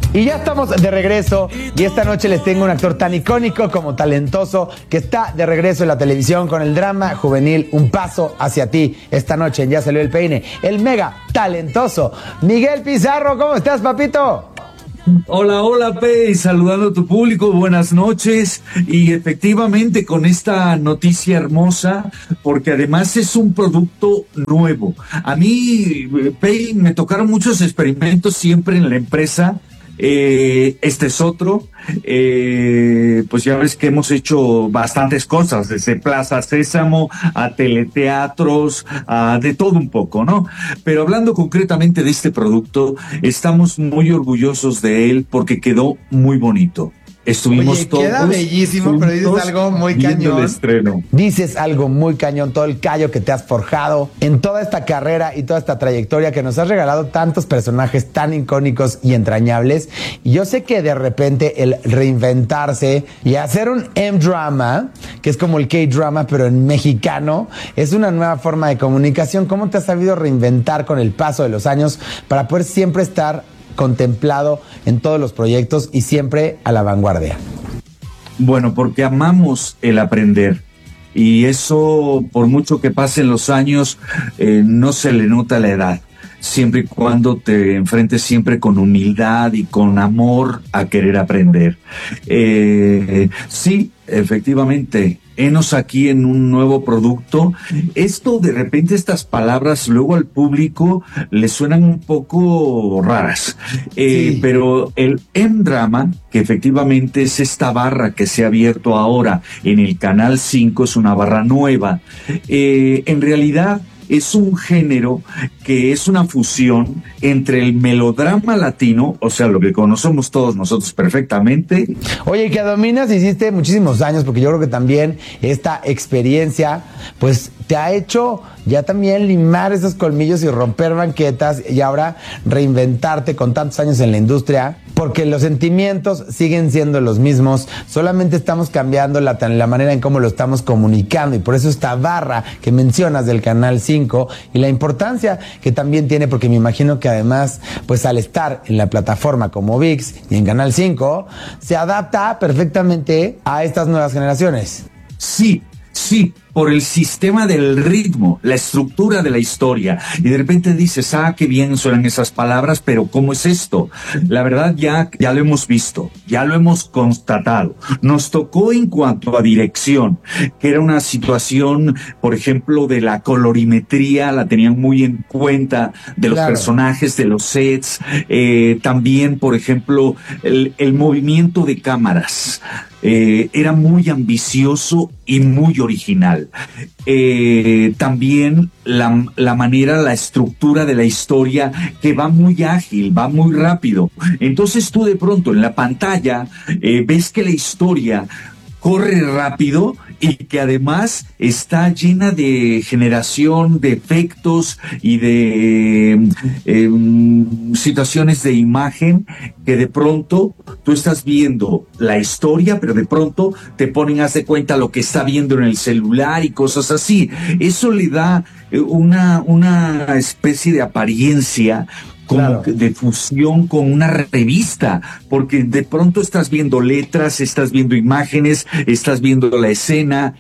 Y ya estamos de regreso y esta noche les tengo un actor tan icónico como talentoso que está de regreso en la televisión con el drama juvenil Un Paso Hacia Ti. Esta noche en Ya Salió el Peine, el mega talentoso Miguel Pizarro. ¿Cómo estás, papito? Hola, hola, Pei, saludando a tu público, buenas noches. Y efectivamente con esta noticia hermosa, porque además es un producto nuevo. A mí, Pei, me tocaron muchos experimentos siempre en la empresa. Este es otro, pues ya ves que hemos hecho bastantes cosas, desde Plaza Sésamo a teleteatros, a de todo un poco, ¿no? Pero hablando concretamente de este producto, estamos muy orgullosos de él porque quedó muy bonito. Estuvimos Oye, todos. queda bellísimo, pero dices algo muy cañón. El estreno. Dices algo muy cañón, todo el callo que te has forjado en toda esta carrera y toda esta trayectoria que nos has regalado tantos personajes tan icónicos y entrañables. Y yo sé que de repente el reinventarse y hacer un M-drama, que es como el K-drama, pero en mexicano, es una nueva forma de comunicación. ¿Cómo te has sabido reinventar con el paso de los años para poder siempre estar contemplado en todos los proyectos y siempre a la vanguardia? Bueno, porque amamos el aprender y eso, por mucho que pasen los años, no se le nota la edad, siempre y cuando te enfrentes siempre con humildad y con amor a querer aprender. Sí, efectivamente, henos aquí en un nuevo producto. Esto, de repente, estas palabras luego al público le suenan un poco raras. Sí. Pero el M-drama, que efectivamente es esta barra que se ha abierto ahora en el Canal 5, es una barra nueva. En realidad, es un género que es una fusión entre el melodrama latino, o sea, lo que conocemos todos nosotros perfectamente. Oye, que dominas, hiciste muchísimos años, porque yo creo que también esta experiencia, pues, te ha hecho ya también limar esos colmillos y romper banquetas y ahora reinventarte con tantos años en la industria, porque los sentimientos siguen siendo los mismos, solamente estamos cambiando la manera en cómo lo estamos comunicando, y por eso esta barra que mencionas del Canal 5 y la importancia que también tiene, porque me imagino que además, pues al estar en la plataforma como ViX y en Canal 5, se adapta perfectamente a estas nuevas generaciones. Sí, por el sistema del ritmo, la estructura de la historia. Y de repente dices, qué bien suenan esas palabras, pero ¿cómo es esto? La verdad ya lo hemos visto, ya lo hemos constatado. Nos tocó en cuanto a dirección, que era una situación, por ejemplo, de la colorimetría, la tenían muy en cuenta, de los personajes, de los sets, también, por ejemplo, el movimiento de cámaras. Era muy ambicioso y muy original. También la manera, la estructura de la historia, que va muy ágil, va muy rápido. Entonces tú de pronto en la pantalla ves que la historia corre rápido y que además está llena de generación de efectos y de situaciones de imagen, que de pronto tú estás viendo la historia, pero de pronto te ponen, haz de cuenta, lo que está viendo en el celular y cosas así. Eso le da una especie de apariencia como de fusión con una revista, porque de pronto estás viendo letras, estás viendo imágenes, estás viendo la escena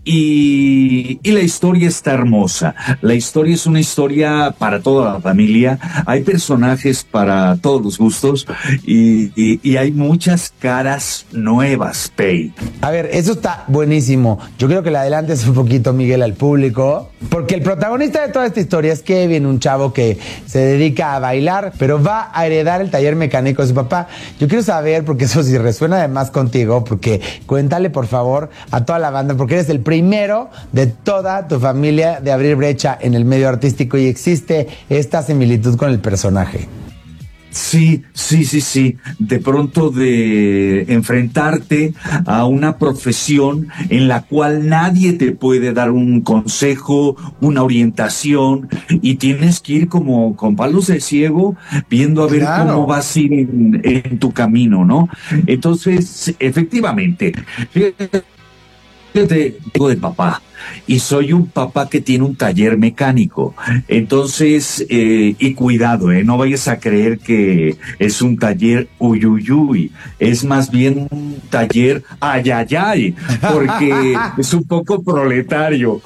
y la historia está hermosa. La historia es una historia para toda la familia, hay personajes para todos los gustos y hay muchas caras nuevas, Pei. A ver, eso está buenísimo. Yo creo que le adelantes un poquito, Miguel, al público, porque el protagonista de toda esta historia es Kevin, un chavo que se dedica a bailar, pero va a heredar el taller mecánico de su papá. Yo quiero saber, porque eso sí resuena además contigo, porque cuéntale por favor a toda la banda, porque eres el primero de toda tu familia de abrir brecha en el medio artístico y existe esta similitud con el personaje. Sí. De pronto de enfrentarte a una profesión en la cual nadie te puede dar un consejo, una orientación, y tienes que ir como con palos de ciego viendo a ver cómo vas a ir en tu camino, ¿no? Entonces, efectivamente, fíjate, digo de papá. y soy un papá que tiene un taller mecánico. Entonces, y cuidado, no vayas a creer que es un taller uyuyuy, es más bien un taller ayayay, porque es un poco proletario,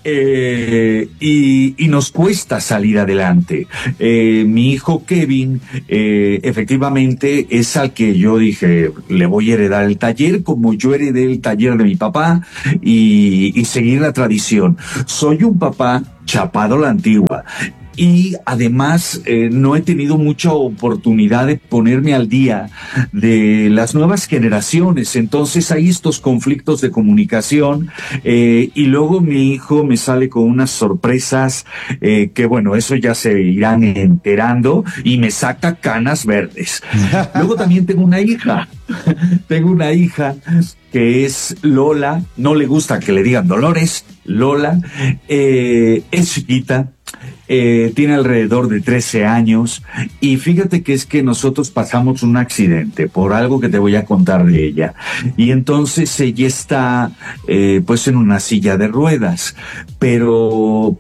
y nos cuesta salir adelante. Mi hijo Kevin, efectivamente, es al que yo dije, le voy a heredar el taller, como yo heredé el taller de mi papá, y seguir la tradición. Soy un papá chapado a la antigua. Y además no he tenido mucha oportunidad de ponerme al día de las nuevas generaciones. Entonces hay estos conflictos de comunicación, y luego mi hijo me sale con unas sorpresas que bueno, eso ya se irán enterando, y me saca canas verdes. Luego también tengo una hija. Tengo una hija que es Lola, no le gusta que le digan Dolores, Lola, es chiquita, tiene alrededor de 13 años, y fíjate que es que nosotros pasamos un accidente por algo que te voy a contar de ella, y entonces ella está pues en una silla de ruedas, pero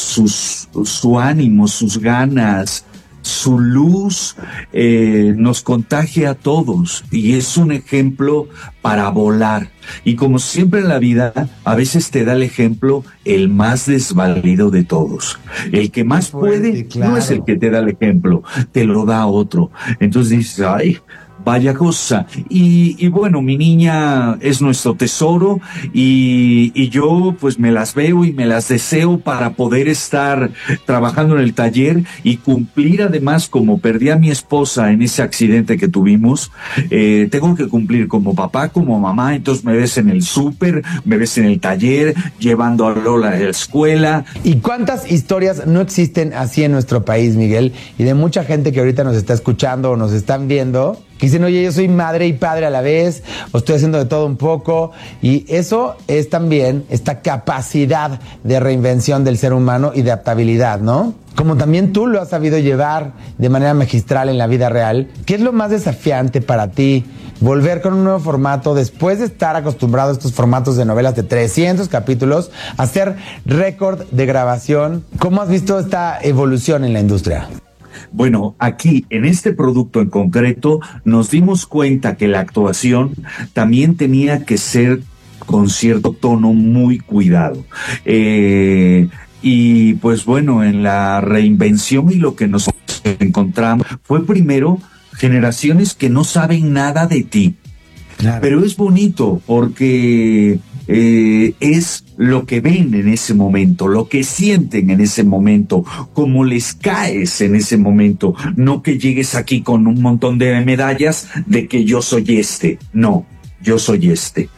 su ánimo, sus ganas, su luz nos contagia a todos, y es un ejemplo para volar. Y como siempre en la vida, a veces te da el ejemplo el más desvalido de todos. El que más puede, claro, no es el que te da el ejemplo, te lo da otro. Entonces dices, ay, vaya cosa. Y bueno, mi niña es nuestro tesoro, y yo pues me las veo y me las deseo para poder estar trabajando en el taller y cumplir. Además, como perdí a mi esposa en ese accidente que tuvimos, tengo que cumplir como papá, como mamá. Entonces me ves en el súper, me ves en el taller, llevando a Lola a la escuela. ¿Y cuántas historias no existen así en nuestro país, Miguel? Y de mucha gente que ahorita nos está escuchando o nos están viendo, que dicen, oye, yo soy madre y padre a la vez, o estoy haciendo de todo un poco, y eso es también esta capacidad de reinvención del ser humano y de adaptabilidad, ¿no? Como también tú lo has sabido llevar de manera magistral en la vida real. ¿Qué es lo más desafiante para ti? Volver con un nuevo formato después de estar acostumbrado a estos formatos de novelas de 300 capítulos, hacer récord de grabación. ¿Cómo has visto esta evolución en la industria? Bueno, aquí en este producto en concreto nos dimos cuenta que la actuación también tenía que ser con cierto tono muy cuidado. Y pues bueno, en la reinvención y lo que nos encontramos fue primero generaciones que no saben nada de ti. Claro. Pero es bonito porque es lo que ven en ese momento, lo que sienten en ese momento, cómo les caes en ese momento. No que llegues aquí con un montón de medallas de que yo soy este. No, yo soy este.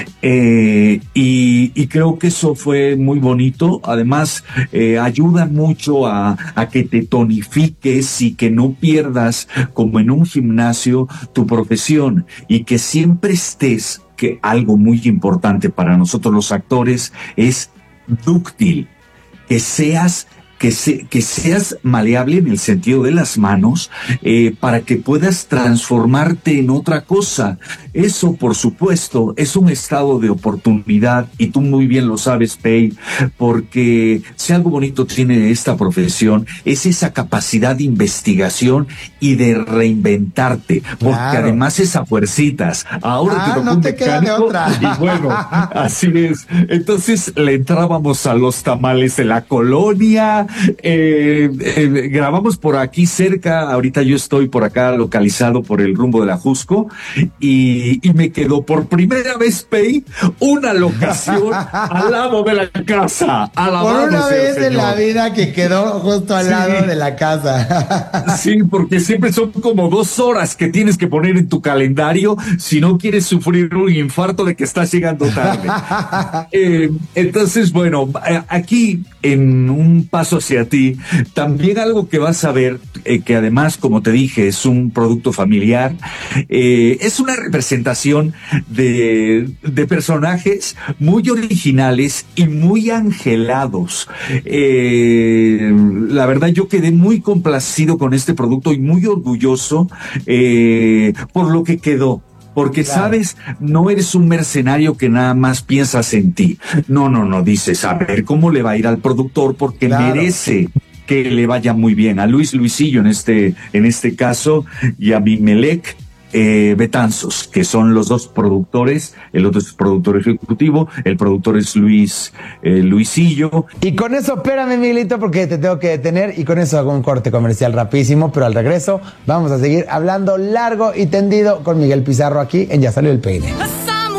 Y creo que eso fue muy bonito. Además, ayuda mucho a que te tonifiques y que no pierdas, como en un gimnasio, tu profesión, y que siempre estés, que algo muy importante para nosotros los actores es dúctil, que seas maleable en el sentido de las manos, para que puedas transformarte en otra cosa. Eso, por supuesto, es un estado de oportunidad, y tú muy bien lo sabes, Pei, porque si algo bonito tiene esta profesión es esa capacidad de investigación y de reinventarte, porque claro, además es a fuercitas. Ahora te tocó no te queda de otra. Y bueno, así es. Entonces le entrábamos a los tamales de la colonia. Grabamos por aquí cerca. Ahorita yo estoy por acá localizado por el rumbo de la Jusco, y me quedó por primera vez, Pei, una locación al lado de la casa. Por una vez en la vida que quedó justo al lado de la casa. Sí, porque siempre son como 2 horas que tienes que poner en tu calendario si no quieres sufrir un infarto de que estás llegando tarde. Entonces, bueno, aquí en un paso hacia ti, también algo que vas a ver, que además, como te dije, es un producto familiar, es una representación de personajes muy originales y muy angelados. La verdad, yo quedé muy complacido con este producto y muy orgulloso por lo que quedó. Porque, Claro. sabes, no eres un mercenario que nada más piensas en ti. No, dices, a ver cómo le va a ir al productor porque Claro. merece que le vaya muy bien. A Luisillo en este caso, y a Abimelec Betanzos, que son los dos productores. El otro es productor ejecutivo, el productor es Luisillo. Y con eso, espérame, Miguelito, porque te tengo que detener y con eso hago un corte comercial rapidísimo, pero al regreso vamos a seguir hablando largo y tendido con Miguel Pizarro aquí en Ya Salió el Peine.